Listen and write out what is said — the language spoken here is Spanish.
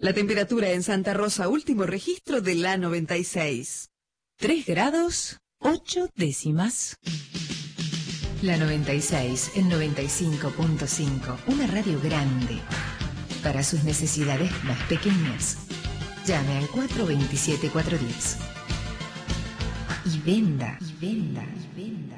La temperatura en Santa Rosa, último registro de la 96. 3 grados, 8 décimas. La 96 en 95.5, una radio grande. Para sus necesidades más pequeñas. Llame al 427-410. Y venda, y venda, y venda.